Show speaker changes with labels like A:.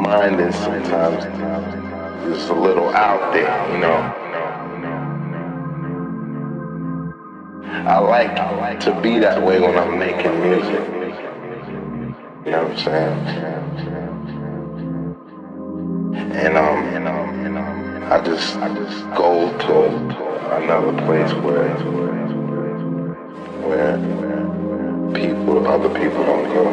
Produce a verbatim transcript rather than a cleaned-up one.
A: mind is sometimes just a little out there, you know. I like to be that way when I'm making music. You know what I'm saying? And um, I just I just go to another place where where people, other people don't go.